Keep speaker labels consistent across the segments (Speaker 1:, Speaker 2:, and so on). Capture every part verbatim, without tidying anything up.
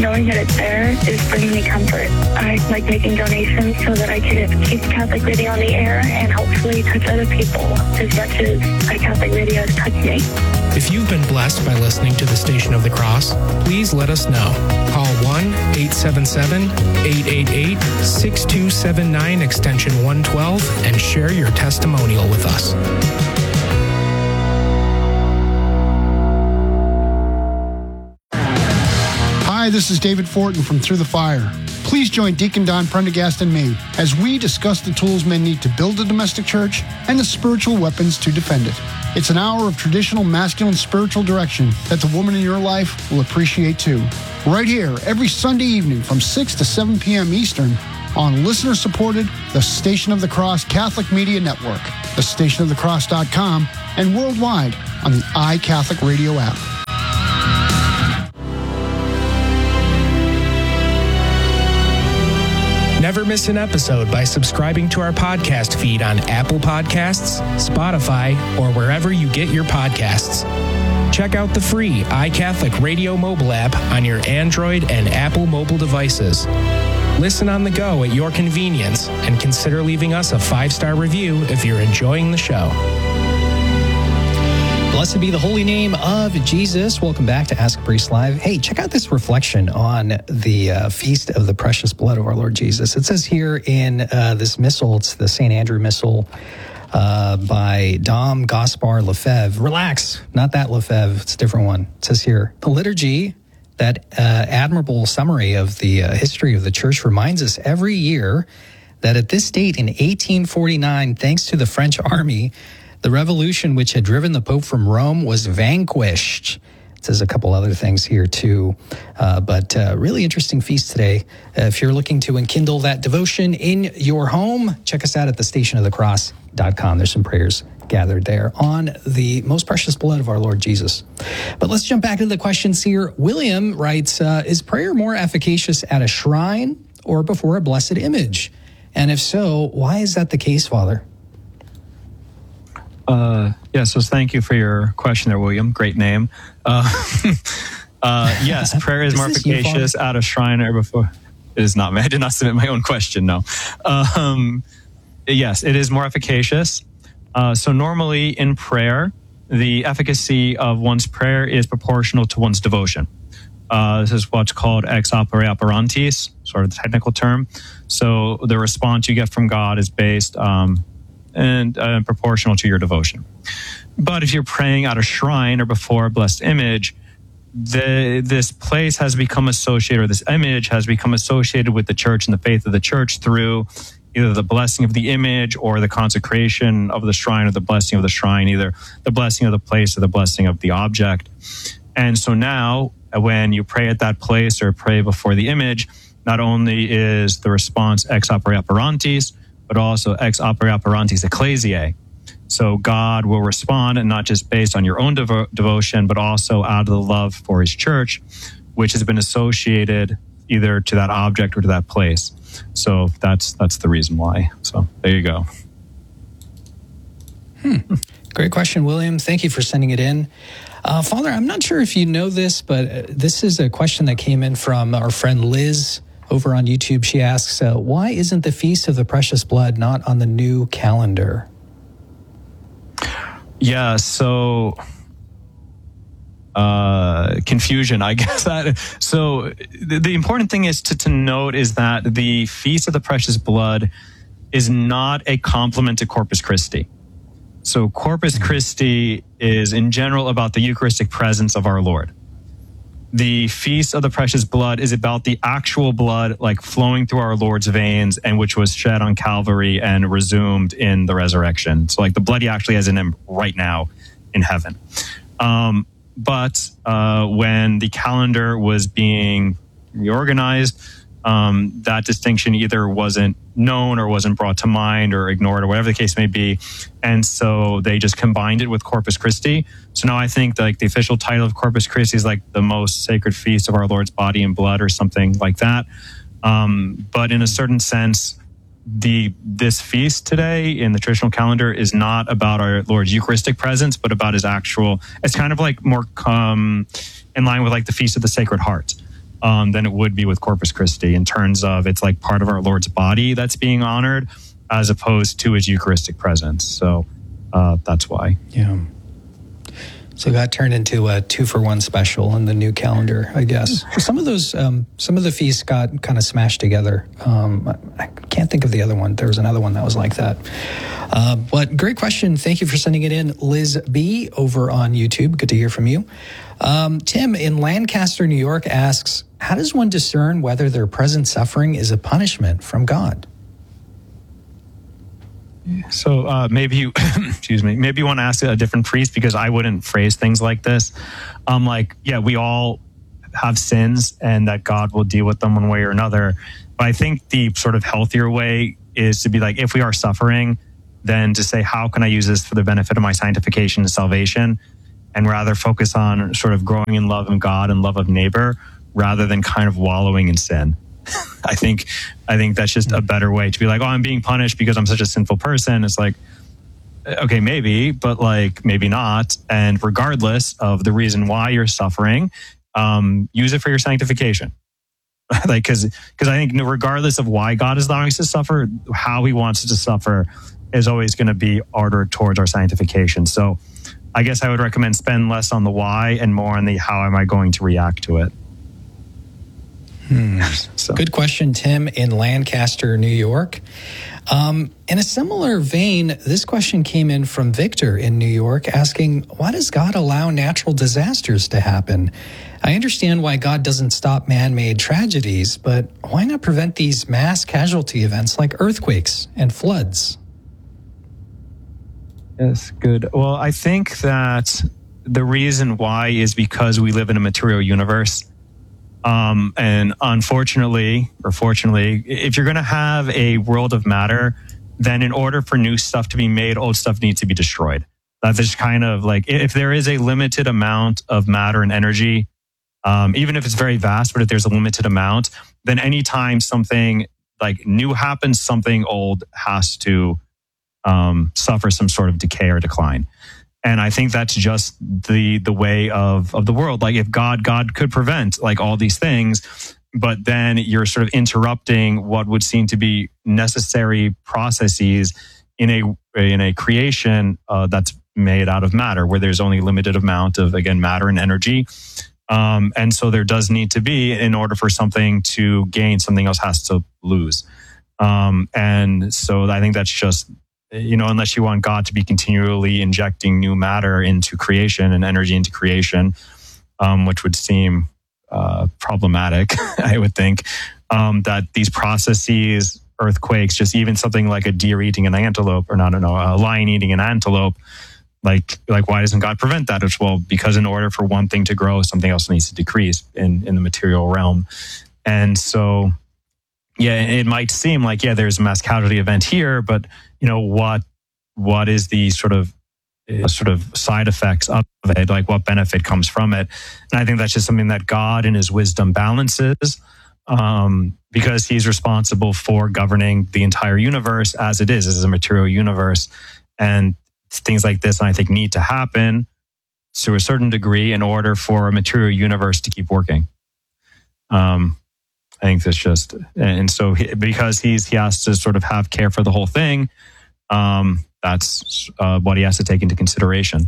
Speaker 1: knowing that it's there is bringing me comfort. I like making donations so that I can keep Catholic Radio on the air and hopefully touch other people as much as Catholic Radio has touched me.
Speaker 2: If you've been blessed by listening to the Station of the Cross, please let us know. Call one eight seven seven, eight eight eight, six two seven nine extension one twelve and share your testimonial with us.
Speaker 3: Hi, this is David Fortin from Through the Fire. Please join Deacon Don Prendergast and me as we discuss the tools men need to build a domestic church and the spiritual weapons to defend it. It's an hour of traditional masculine spiritual direction that the woman in your life will appreciate too. Right here, every Sunday evening from six to seven p.m. Eastern on listener-supported The Station of the Cross Catholic Media Network, the station of the cross dot com, and worldwide on the iCatholic Radio app.
Speaker 2: Never miss an episode by subscribing to our podcast feed on Apple Podcasts, Spotify, or wherever you get your podcasts. Check out the free iCatholic Radio mobile app on your Android and Apple mobile devices. Listen on the go at your convenience and consider leaving us a five-star review if you're enjoying the show.
Speaker 4: Blessed be the holy name of Jesus. Welcome back to Ask a Priest Live. Hey, check out this reflection on the uh, Feast of the Precious Blood of our Lord Jesus. It says here in uh, this missal, it's the Saint Andrew Missal uh, by Dom Gaspar Lefebvre. Relax, not that Lefebvre, it's a different one. It says here, the liturgy, that uh, admirable summary of the uh, history of the church, reminds us every year that at this date in eighteen forty-nine, thanks to the French army, the revolution which had driven the Pope from Rome was vanquished. It says a couple other things here too, uh, but uh, really interesting feast today. Uh, if you're looking to enkindle that devotion in your home, check us out at the station of the cross dot com. There's some prayers gathered there on the most precious blood of our Lord Jesus. But let's jump back to the questions here. William writes, uh, is prayer more efficacious at a shrine or before a blessed image? And if so, why is that the case, Father?
Speaker 5: Uh, yeah, so thank you for your question there, William. Great name. Uh, uh, yes, prayer is, is more efficacious at a shrine or before. It is not me. I did not submit my own question, no. Um, yes, it is more efficacious. Uh, so normally in prayer, the efficacy of one's prayer is proportional to one's devotion. Uh, this is what's called ex opere operantis, sort of the technical term. So the response you get from God is based um, and uh, proportional to your devotion. But if you're praying at a shrine or before a blessed image, the, this place has become associated, or this image has become associated with the church and the faith of the church through either the blessing of the image or the consecration of the shrine or the blessing of the shrine, either the blessing of the place or the blessing of the object. And so now, when you pray at that place or pray before the image, not only is the response ex opere operantis, but also ex opere operantis ecclesiae. So God will respond, and not just based on your own devo- devotion, but also out of the love for his church, which has been associated either to that object or to that place. So that's that's the reason why. So there you go.
Speaker 4: Hmm. Great question, William. Thank you for sending it in. Uh, Father, I'm not sure if you know this, but this is a question that came in from our friend Liz over on YouTube. She asks, uh, why isn't the Feast of the Precious Blood not on the new calendar?
Speaker 5: Yeah, so uh, confusion, I guess. That, so the, the important thing is to, to note is that the Feast of the Precious Blood is not a complement to Corpus Christi. So Corpus Christi is in general about the Eucharistic presence of our Lord. The Feast of the Precious Blood is about the actual blood like flowing through our Lord's veins and which was shed on Calvary and resumed in the resurrection. So like the blood he actually has in him right now in heaven. Um, but uh, when the calendar was being reorganized, um, that distinction either wasn't known or wasn't brought to mind or ignored or whatever the case may be. And so they just combined it with Corpus Christi. So now I think like the official title of Corpus Christi is like the most sacred feast of our Lord's body and blood or something like that. Um, but in a certain sense, the this feast today in the traditional calendar is not about our Lord's Eucharistic presence, but about his actual, it's kind of like more um, in line with like the Feast of the Sacred Heart. um, than it would be with Corpus Christi in terms of it's like part of our Lord's body that's being honored as opposed to his Eucharistic presence. So uh, that's why.
Speaker 4: Yeah. So it got turned into a two for one special in the new calendar, I guess. Some of those, um, some of the feasts got kind of smashed together. Um, I can't think of the other one. There was another one that was like that. Uh, but great question. Thank you for sending it in, Liz B. over on YouTube. Good to hear from you. Um, Tim in Lancaster, New York asks, how does one discern whether their present suffering is a punishment from God?
Speaker 5: So uh, maybe you, excuse me, maybe you want to ask a different priest because I wouldn't phrase things like this. Um, like, yeah, we all have sins and that God will deal with them one way or another. But I think the sort of healthier way is to be like, if we are suffering, then to say, how can I use this for the benefit of my sanctification and salvation? And rather focus on sort of growing in love of God and love of neighbor rather than kind of wallowing in sin. I think I think that's just a better way to be like, oh, I'm being punished because I'm such a sinful person. It's like, okay, maybe, but like maybe not. And regardless of the reason why you're suffering, um, use it for your sanctification. Like, because because I think regardless of why God is allowing us to suffer, how he wants us to suffer is always going to be ordered towards our sanctification. So I guess I would recommend spend less on the why and more on the how am I going to react to it.
Speaker 4: Hmm.
Speaker 5: So.
Speaker 4: Good question, Tim in Lancaster, New York. Um, in a similar vein, this question came in from Victor in New York asking, why does God allow natural disasters to happen? I understand why God doesn't stop man-made tragedies, but why not prevent these mass casualty events like earthquakes and floods?
Speaker 5: Yes, good. Well, I think that the reason why is because we live in a material universe. Um, and unfortunately, or fortunately, if you're going to have a world of matter, then in order for new stuff to be made, old stuff needs to be destroyed. That's just kind of like, if there is a limited amount of matter and energy, um, even if it's very vast, but if there's a limited amount, then anytime something like new happens, something old has to um, suffer some sort of decay or decline. And I think that's just the the way of, of the world. Like if God, God could prevent like all these things, but then you're sort of interrupting what would seem to be necessary processes in a in a creation uh, that's made out of matter, where there's only a limited amount of, again, matter and energy. Um, and so there does need to be, in order for something to gain, something else has to lose. Um, and so I think that's just, you know, unless you want God to be continually injecting new matter into creation and energy into creation, um, which would seem uh, problematic, I would think, um, that these processes, earthquakes, just even something like a deer eating an antelope, or not, no, a lion eating an antelope, like, like why doesn't God prevent that? It's, well, because in order for one thing to grow, something else needs to decrease in, in the material realm. And so, yeah, it might seem like, yeah, there's a mass casualty event here, but you know, what, what is the sort of, uh, sort of side effects of it? Like what benefit comes from it? And I think that's just something that God in his wisdom balances, um, because he's responsible for governing the entire universe as it is, as a material universe. And things like this, I think, need to happen to a certain degree in order for a material universe to keep working. Um, I think that's just, and so he, because he's he has to sort of have care for the whole thing, um, that's uh, what he has to take into consideration.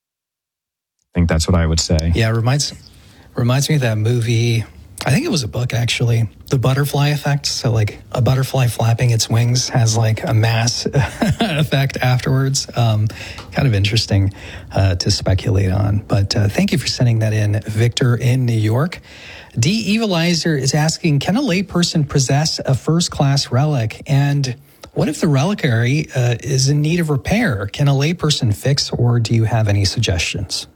Speaker 5: I think that's what I would say.
Speaker 4: Yeah, it reminds reminds me of that movie. I think it was a book, actually, The Butterfly Effect. So like a butterfly flapping its wings has like a mass effect afterwards. Um, kind of interesting uh, to speculate on. But uh, thank you for sending that in, Victor in New York. D. Evilizer is asking, can a layperson possess a first-class relic? And what if the reliquary uh, is in need of repair? Can a layperson fix, or do you have any suggestions?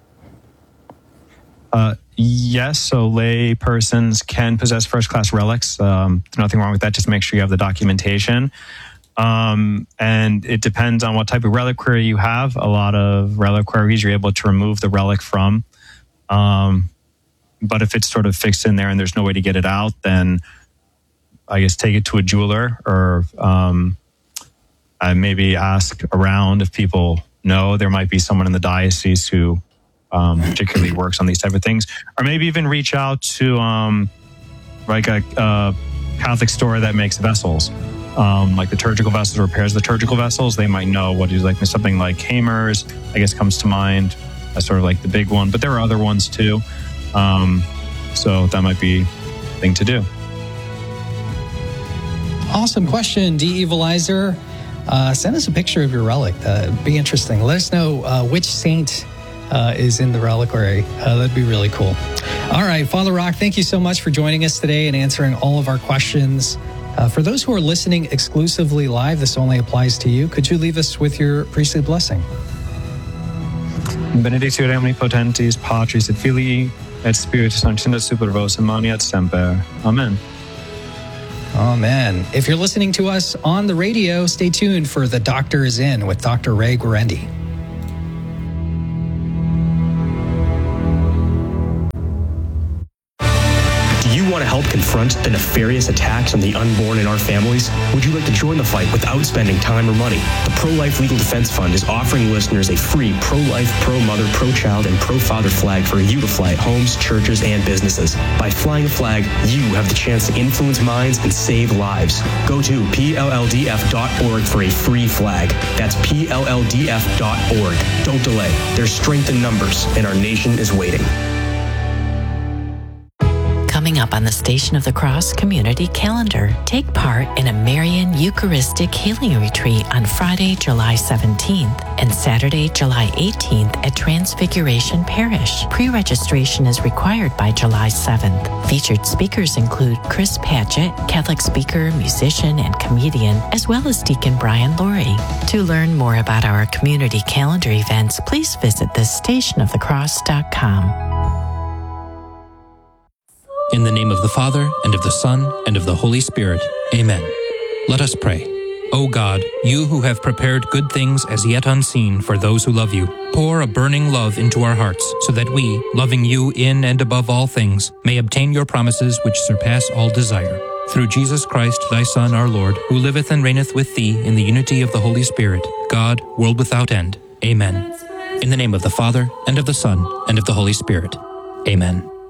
Speaker 5: Uh, yes, so lay persons can possess first-class relics. Um, there's nothing wrong with that. Just make sure you have the documentation. Um, and it depends on what type of reliquary you have. A lot of reliquaries you're able to remove the relic from. Um, but if it's sort of fixed in there and there's no way to get it out, then I guess take it to a jeweler, or um, uh, maybe ask around if people know. There might be someone in the diocese who Um, particularly works on these type of things, or maybe even reach out to um, like a, a Catholic store that makes vessels, um, like liturgical vessels, repairs liturgical vessels, they might know what is like something like Hamer's, I guess comes to mind. That's sort of like the big one, but there are other ones too. Um, so that might be a thing to do.
Speaker 4: Awesome question, D. Evilizer. Uh, send us a picture of your relic. Uh, it'd be interesting. Let us know uh, which saint uh, is in the reliquary. Uh, that'd be really cool. All right, Father Rock, thank you so much for joining us today and answering all of our questions. Uh, for those who are listening exclusively live, this only applies to you. Could you leave us with your priestly blessing?
Speaker 5: Benedictio omnipotentis, Patris et Filii, et Spiritus Sancti, super vos et mani et semper. Amen.
Speaker 4: Amen. If you're listening to us on the radio, stay tuned for The Doctor is In with Doctor Ray Guarendi.
Speaker 6: Do you want to help confront the nefarious attacks on the unborn in our families? Would you like to join the fight without spending time or money? The Pro-Life Legal Defense Fund is offering listeners a free pro-life, pro-mother, pro-child, and pro-father flag for you to fly at homes, churches, and businesses. By flying a flag, you have the chance to influence minds and save lives. Go to P L L D F dot org for a free flag. That's P L L D F dot org. Don't delay. There's strength in numbers, and our nation is waiting.
Speaker 7: Coming up on the Station of the Cross Community Calendar, take part in a Marian Eucharistic Healing Retreat on Friday, July seventeenth and Saturday, July eighteenth at Transfiguration Parish. Pre-registration is required by July seventh. Featured speakers include Chris Patchett, Catholic speaker, musician, and comedian, as well as Deacon Brian Laurie. To learn more about our community calendar events, please visit the station of the cross dot com.
Speaker 8: In the name of the Father, and of the Son, and of the Holy Spirit. Amen. Let us pray. O God, you who have prepared good things as yet unseen for those who love you, pour a burning love into our hearts, so that we, loving you in and above all things, may obtain your promises which surpass all desire. Through Jesus Christ, thy Son, our Lord, who liveth and reigneth with thee in the unity of the Holy Spirit, God, world without end. Amen. In the name of the Father, and of the Son, and of the Holy Spirit. Amen.